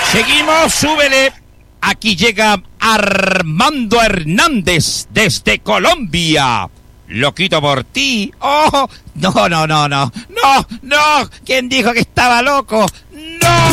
Seguimos, súbele. Aquí llega Armando Hernández desde Colombia. Loquito por ti. Oh, no. ¿Quién dijo que estaba loco? No.